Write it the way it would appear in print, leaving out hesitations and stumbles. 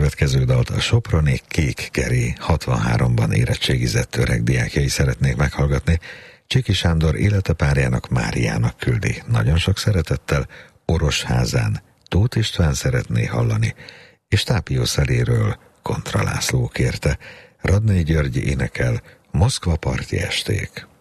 következő dalt a soproni Kék Geri 63-ban érettségizett öreg diákjai szeretnék meghallgatni. Csiki Sándor életepárjának, Máriának küldi. Nagyon sok szeretettel Orosházán Tóth István szeretné hallani, és Tápió Szeléről Kontra László kérte. Radnai György énekel Moszkva parti esték.